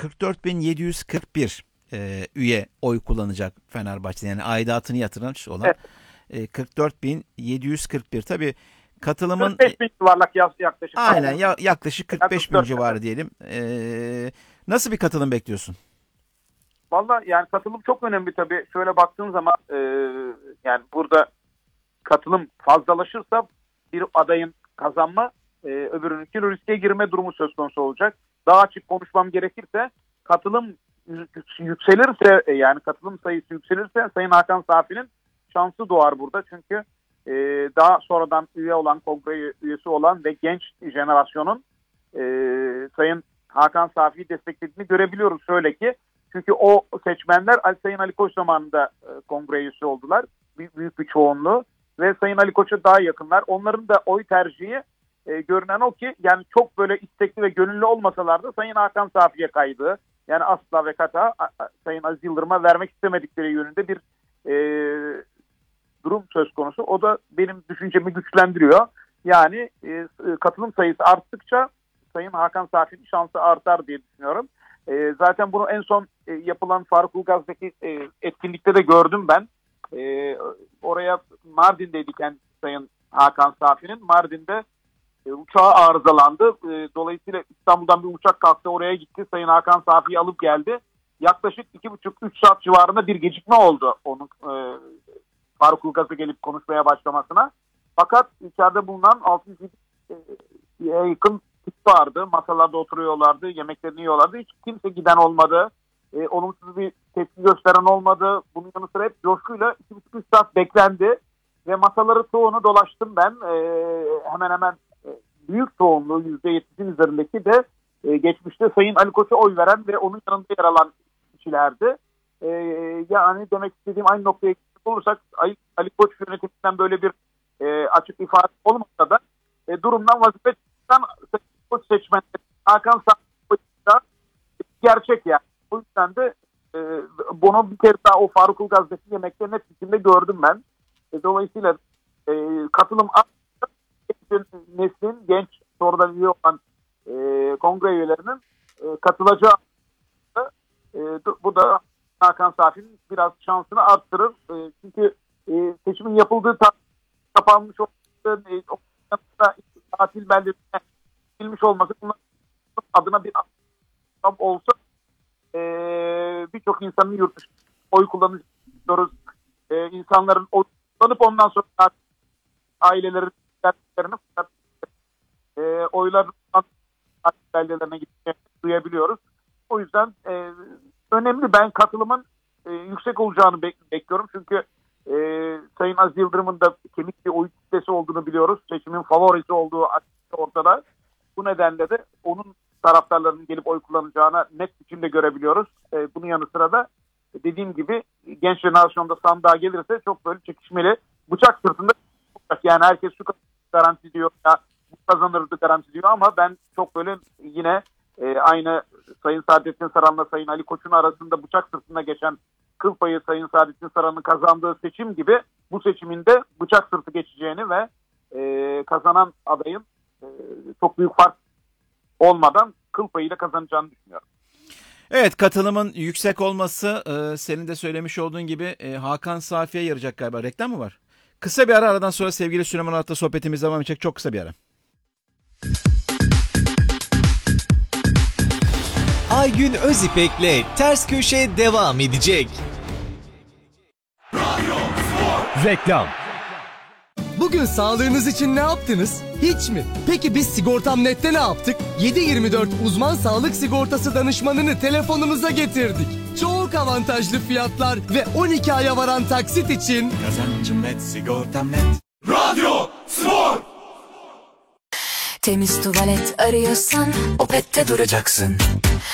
44.741 üye oy kullanacak Fenerbahçe'de. Yani aidatını yatırmış olan Evet. 44.741. Tabii katılımın 45 bin yuvarlak yaklaşık. aynen yaklaşık 45 bin 44 civarı diyelim. Nasıl bir katılım bekliyorsun? Valla yani katılım çok önemli tabii. Şöyle baktığın zaman yani burada katılım fazlalaşırsa bir adayın kazanma öbürününki riske girme durumu söz konusu olacak. Daha açık konuşmam gerekirse katılım yükselirse yani katılım sayısı yükselirse Sayın Hakan Safi'nin şansı doğar burada. Çünkü daha sonradan üye olan, kongre üyesi olan ve genç jenerasyonun Sayın Hakan Safi'yi desteklediğini görebiliyoruz. Şöyle ki çünkü o seçmenler Sayın Ali Koç zamanında kongre üyesi oldular. Büyük bir çoğunluğu ve Sayın Ali Koç'a daha yakınlar. Onların da oy tercihi görünen o ki yani çok böyle istekli ve gönüllü olmasalar da Sayın Hakan Safi'ye kaydı. Yani asla ve kata Sayın Aziz Yıldırım'a vermek istemedikleri yönünde bir durum söz konusu. O da benim düşüncemi güçlendiriyor. Yani katılım sayısı arttıkça Sayın Hakan Safi'nin şansı artar diye düşünüyorum. Zaten bunu en son yapılan Faruk Ulgaz'daki etkinlikte de gördüm ben. Oraya Mardin'deydik yani Sayın Hakan Safi'nin. Mardin'de uçağı arızalandı. Dolayısıyla İstanbul'dan bir uçak kalktı, oraya gitti. Sayın Hakan Safi'yi alıp geldi. Yaklaşık 2,5-3 saat civarında bir gecikme oldu onun Faruk Ulgaz'a gelip konuşmaya başlamasına. Fakat içeride bulunan 600'ye yakın tip vardı. Masalarda oturuyorlardı, yemeklerini yiyorlardı. Hiç kimse giden olmadı. Olumsuz bir tepki gösteren olmadı. Bunun yanı sıra hep coşkuyla 2,5-3 saat beklendi. Ve masaları çoğunu dolaştım ben. Hemen hemen büyük çoğunluğu %70'in üzerindeki de geçmişte Sayın Ali Koç'a oy veren ve onun yanında yer alan kişilerdi. Yani demek istediğim aynı noktaya gitmek olursak Ali Koç yönetiminden böyle bir açık ifade olmasa da durumdan vazife çıkan Sayın Koç seçmenleri Hakan Safi'da gerçek yani. O yüzden de bunu bir kere daha o Faruk Ulgaz'daki yemekte net biçimde gördüm ben. Dolayısıyla katılım neslin genç sonradan üye olan kongre üyelerinin katılacağı bu da Hakan Safi'nin biraz şansını arttırır. Çünkü seçimin yapıldığı kapanmış olması, tatil beldelerine gidilmiş olması bunun adına bir olsa birçok insanın yurt dışında oy kullanıyoruz. İnsanların oy kullanıp ondan sonra ailelerin oyların beldelerine gittiğini duyabiliyoruz. O yüzden önemli. Ben katılımın yüksek olacağını bekliyorum. Çünkü Sayın Aziz Yıldırım'ın da kemik bir oy kitlesi olduğunu biliyoruz. Seçimin favorisi olduğu ortada. Bu nedenle de onun taraftarlarının gelip oy kullanacağına net biçimde görebiliyoruz. Bunun yanı sıra da dediğim gibi genç jenerasyonda sandığa gelirse çok böyle çekişmeli. Bıçak sırtında yani herkes şu garanti diyor ya bu kazanırdı garanti diyor ama ben çok böyle yine aynı Sayın Saadettin Saran'la Sayın Ali Koç'un arasında bıçak sırtında geçen kıl payı Sayın Saadettin Saran'ın kazandığı seçim gibi bu seçiminde bıçak sırtı geçeceğini ve kazanan adayın çok büyük fark olmadan kıl payıyla kazanacağını düşünüyorum. Evet, katılımın yüksek olması senin de söylemiş olduğun gibi Hakan Safi'ye yarayacak galiba. Reklam mı var? Kısa bir aradan sonra sevgili Süleyman Arat'la sohbetimiz devam edecek. Çok kısa bir ara. Aygün Özipek'le Ters Köşe devam edecek. Reklam. Bugün sağlığınız için ne yaptınız? Hiç mi? Peki biz Sigortam.net'te ne yaptık? 7/24 uzman sağlık sigortası danışmanını telefonunuza getirdik. Çok avantajlı fiyatlar ve 12 aya varan taksit için Kazancım net, Sigortam.net. Radyo Spor. Temiz tuvalet arıyorsan Opet'te duracaksın.